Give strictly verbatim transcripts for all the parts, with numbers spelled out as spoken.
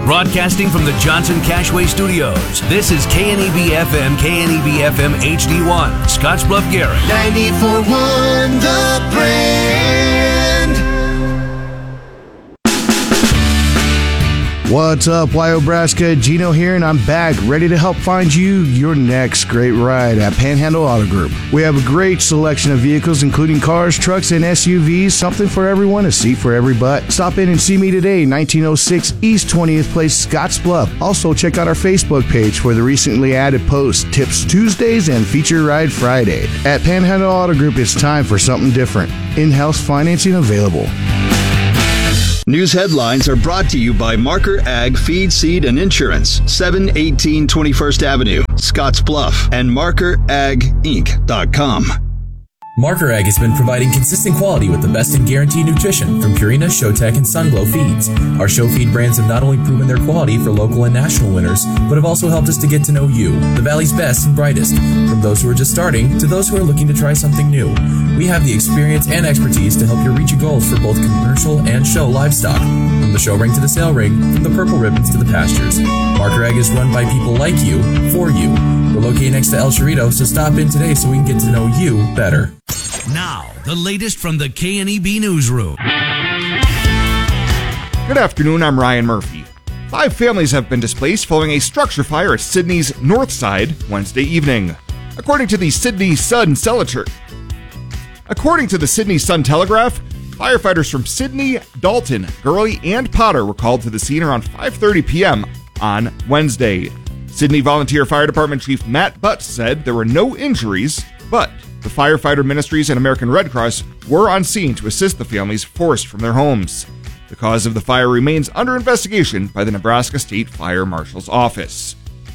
Broadcasting from the Johnson Cashway Studios, this is K N E B F M, K N E B F M H D one, Scottsbluff, Garrett. ninety-four point one The Brand. What's up, Wyobraska? Gino here, and I'm back, ready to help find you your next great ride at Panhandle Auto Group. We have a great selection of vehicles, including cars, trucks, and S U Vs, something for everyone, a seat for every butt. Stop in and see me today, nineteen oh six East twentieth Place, Scottsbluff. Also, check out our Facebook page for the recently added posts, Tips Tuesdays and Feature Ride Friday. At Panhandle Auto Group, it's time for something different. In-house financing available. News headlines are brought to you by Marker Ag Feed, Seed, and Insurance, seven eighteen twenty-first Avenue, Scottsbluff, and marker ag inc dot com. Marker Ag has been providing consistent quality with the best in guaranteed nutrition from Purina, Showtech, and Sunglow feeds. Our Show Feed brands have not only proven their quality for local and national winners, but have also helped us to get to know you, the Valley's best and brightest, from those who are just starting to those who are looking to try something new. We have the experience and expertise to help you reach your goals for both commercial and show livestock. From the show ring to the sale ring, from the purple ribbons to the pastures. Marker Ag is run by people like you, for you. We're located next to El Chorrito, so stop in today so we can get to know you better. Now, the latest from the K N E B Newsroom. Good afternoon, I'm Ryan Murphy. Five families have been displaced following a structure fire at Sydney's north side Wednesday evening. According to the Sydney Sun Telegraph, According to the Sydney Sun Telegraph, firefighters from Sydney, Dalton, Gurley, and Potter were called to the scene around five thirty p.m. on Wednesday. Sydney Volunteer Fire Department Chief Matt Butt said there were no injuries, but the firefighter ministries and American Red Cross were on scene to assist the families forced from their homes. The cause of the fire remains under investigation by the Nebraska State Fire Marshal's Office.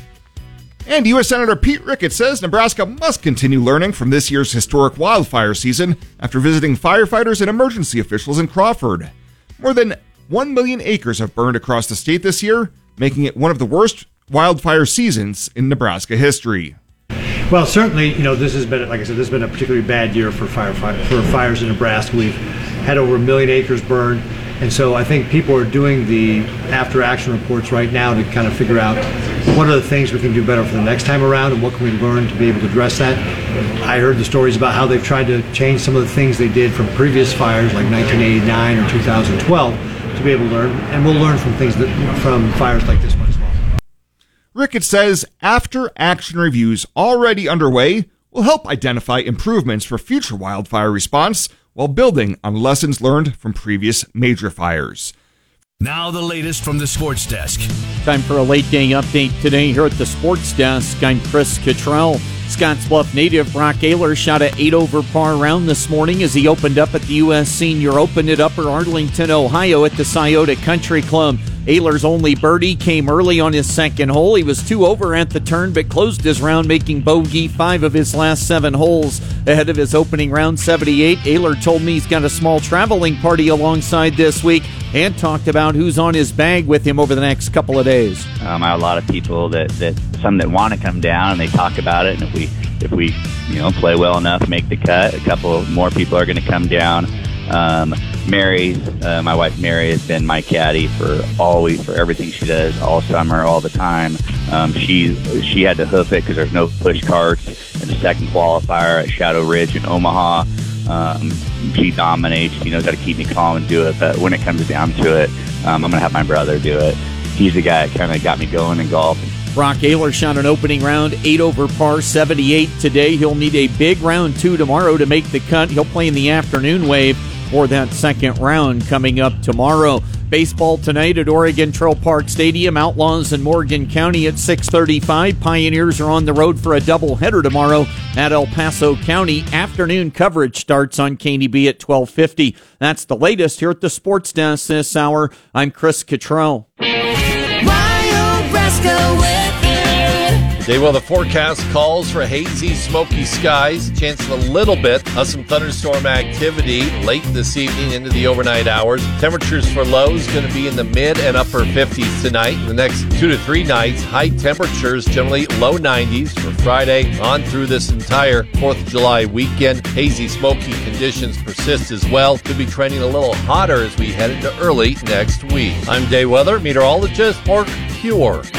And U S Senator Pete Ricketts says Nebraska must continue learning from this year's historic wildfire season after visiting firefighters and emergency officials in Crawford. More than one million acres have burned across the state this year, making it one of the worst wildfire seasons in Nebraska history. Well, certainly, you know, this has been, like I said, this has been a particularly bad year for fire, for fires in Nebraska. We've had over a million acres burned, and so I think people are doing the after-action reports right now to kind of figure out what are the things we can do better for the next time around and what can we learn to be able to address that. I heard the stories about how they've tried to change some of the things they did from previous fires like nineteen eighty-nine or two thousand twelve to be able to learn, and we'll learn from things that, from fires like this one as well. Ricketts says after-action reviews already underway will help identify improvements for future wildfire response while building on lessons learned from previous major fires. Now the latest from the Sports Desk. Time for a late day update today here at the Sports Desk. I'm Chris Cottrell. Scottsbluff native Brock Ayler shot an eight over par round this morning as he opened up at the U S Senior Open at Upper Arlington, Ohio at the Scioto Country Club. Ayler's only birdie came early on his second hole. He was two over at the turn, but closed his round, making bogey five of his last seven holes. Ahead of his opening round seventy-eight, Ayler told me he's got a small traveling party alongside this week and talked about who's on his bag with him over the next couple of days. Um, I have a lot of people that, that some that want to come down and they talk about it, and if we if we you know play well enough, make the cut, a couple more people are going to come down. Um, Mary, uh, my wife Mary, has been my caddy for always, for everything she does, all summer, all the time. Um, she she had to hoof it because there's no push carts in the second qualifier at Shadow Ridge in Omaha. Um, she dominates. She knows how to keep me calm and do it. But when it comes down to it, um, I'm going to have my brother do it. He's the guy that kind of got me going in golf. Brock Ayler shot an opening round eight over par seventy-eight today. He'll need a big round two tomorrow to make the cut. He'll play in the afternoon wave for that second round coming up tomorrow. Baseball tonight at Oregon Trail Park Stadium. Outlaws in Morgan County at six thirty-five. Pioneers are on the road for a doubleheader tomorrow at El Paso County. Afternoon coverage starts on K N E B at twelve fifty. That's the latest here at the Sports Desk this hour. I'm Chris Cottrell. Wyobraska with you. Day weather forecast calls for hazy, smoky skies, chance of a little bit of some thunderstorm activity late this evening into the overnight hours. Temperatures for lows going to be in the mid and upper fifties tonight. The next two to three nights, high temperatures, generally low nineties for Friday on through this entire fourth of July weekend. Hazy, smoky conditions persist as well. Could be trending a little hotter as we head into early next week. I'm day weather meteorologist Mark Pure.